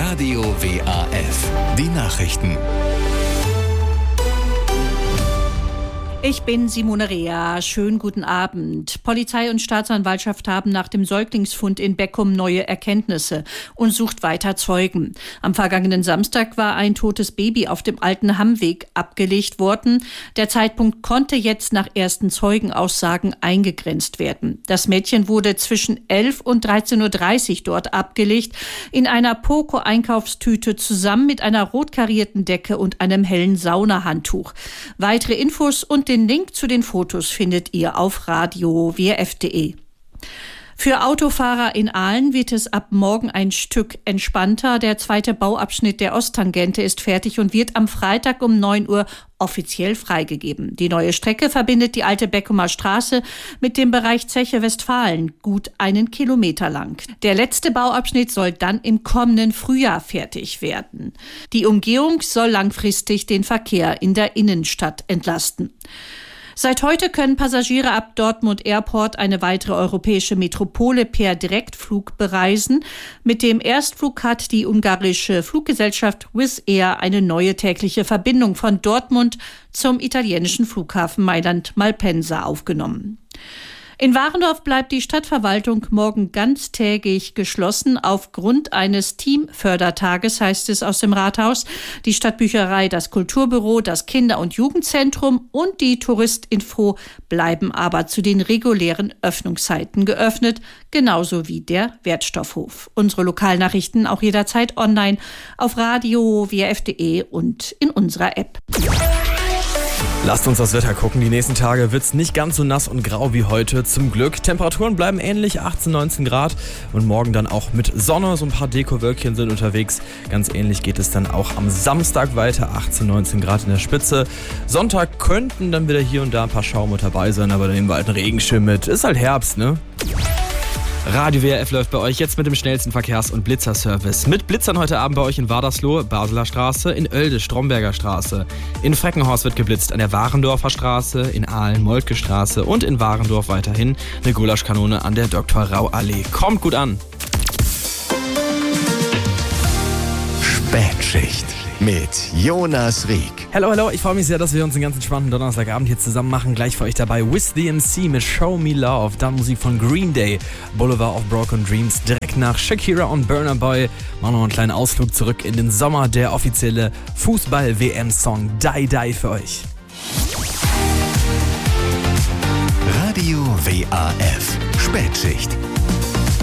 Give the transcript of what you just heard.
Radio WAF. Die Nachrichten. Ich bin Simone Rea. Schönen guten Abend. Polizei und Staatsanwaltschaft haben nach dem Säuglingsfund in Beckum neue Erkenntnisse und sucht weiter Zeugen. Am vergangenen Samstag war ein totes Baby auf dem Alten Hammweg abgelegt worden. Der Zeitpunkt konnte jetzt nach ersten Zeugenaussagen eingegrenzt werden. Das Mädchen wurde zwischen 11 und 13.30 Uhr dort abgelegt, in einer Poco-Einkaufstüte zusammen mit einer rot karierten Decke und einem hellen Saunahandtuch. Weitere Infos und den Link zu den Fotos findet ihr auf radio-wf.de. Für Autofahrer in Aalen wird es ab morgen ein Stück entspannter. Der zweite Bauabschnitt der Osttangente ist fertig und wird am Freitag um 9 Uhr offiziell freigegeben. Die neue Strecke verbindet die alte Beckumer Straße mit dem Bereich Zeche Westfalen, gut 1 Kilometer lang. Der letzte Bauabschnitt soll dann im kommenden Frühjahr fertig werden. Die Umgehung soll langfristig den Verkehr in der Innenstadt entlasten. Seit heute können Passagiere ab Dortmund Airport eine weitere europäische Metropole per Direktflug bereisen. Mit dem Erstflug hat die ungarische Fluggesellschaft Wizz Air eine neue tägliche Verbindung von Dortmund zum italienischen Flughafen Mailand-Malpensa aufgenommen. In Warendorf bleibt die Stadtverwaltung morgen ganztägig geschlossen aufgrund eines Teamfördertages, heißt es aus dem Rathaus. Die Stadtbücherei, das Kulturbüro, das Kinder- und Jugendzentrum und die Touristinfo bleiben aber zu den regulären Öffnungszeiten geöffnet, genauso wie der Wertstoffhof. Unsere Lokalnachrichten auch jederzeit online auf radio-wf.de und in unserer App. Lasst uns das Wetter gucken. Die nächsten Tage wird es nicht ganz so nass und grau wie heute, zum Glück. Temperaturen bleiben ähnlich, 18, 19 Grad. Und morgen dann auch mit Sonne, so ein paar Dekowölkchen sind unterwegs. Ganz ähnlich geht es dann auch am Samstag weiter, 18, 19 Grad in der Spitze. Sonntag könnten dann wieder hier und da ein paar Schaume dabei sein, aber dann nehmen wir halt einen Regenschirm mit. Ist halt Herbst, ne? Radio WRF läuft bei euch jetzt mit dem schnellsten Verkehrs- und Blitzerservice. Mit Blitzern heute Abend bei euch in Wadersloh, Basler Straße, in Oelde, Stromberger Straße. In Freckenhorst wird geblitzt an der Warendorfer Straße, in Aalen, Moltke Straße und in Warendorf weiterhin eine Gulaschkanone an der Dr. Rau Allee. Kommt gut an! Spätschicht mit Jonas Rieck. Hallo, ich freue mich sehr, dass wir uns einen ganz entspannten Donnerstagabend hier zusammen machen. Gleich für euch dabei With the MC mit Show Me Love, dann Musik von Green Day, Boulevard of Broken Dreams, direkt nach Shakira und Burna Boy. Machen wir noch einen kleinen Ausflug zurück in den Sommer, der offizielle Fußball-WM-Song Die Die für euch. Radio WAF. Spätschicht.